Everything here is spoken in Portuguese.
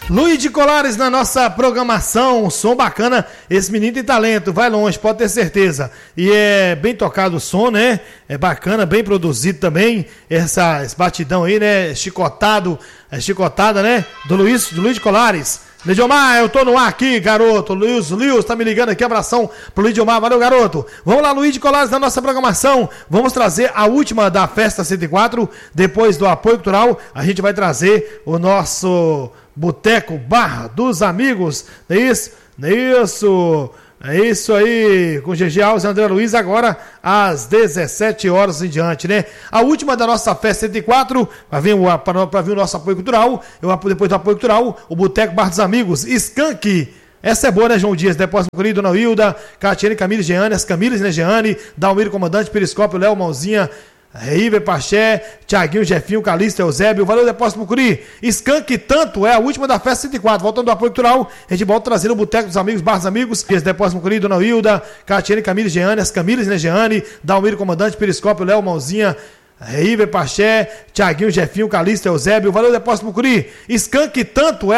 Luiz de Colares na nossa programação, som bacana, esse menino tem talento, vai longe, pode ter certeza. E é bem tocado o som, né? É bacana, bem produzido também, esse batidão aí, né? Chicotada, né? Do Luiz de Colares. Lidiomar, eu tô no ar aqui, garoto. Luiz, tá me ligando aqui, abração pro Lidiomar, valeu, garoto. Vamos lá, Luiz de Colares na nossa programação. Vamos trazer a última da Festa 104, depois do apoio cultural, a gente vai trazer o nosso Boteco Bar dos Amigos, não é isso? Não é isso? É isso aí, com GG Alves e André Luiz, agora às 17 horas em diante, né? A última da nossa Festa 104, para vir o nosso apoio cultural, depois do apoio cultural, o Boteco Bar dos Amigos, Skank. Essa é boa, né, João Dias? Depósito Mucuri, Dona Hilda, Catiane, Camille, Jeane, as Camiles, né, Jeane, Dalmiro, Comandante, Periscópio, Léo, Mãozinha, River, Paché, Thiaguinho, Jefinho, Calixto, Eusébio, valeu, Depósito Mucuri. Skank tanto é a última da Festa 104. Voltando do apoio cultural, a gente volta trazendo o Boteco dos Amigos, Bar dos Amigos, Depósito Mucuri, Dona Hilda, Catiane, Camille, Jeane, as Camiles, né, Jeane, Dalmiro, Comandante, Periscópio, Léo, Mãozinha, River, Paché, Thiaguinho, Jefinho, Calixto, Eusébio, valeu, Depósito Mucuri. Skank tanto é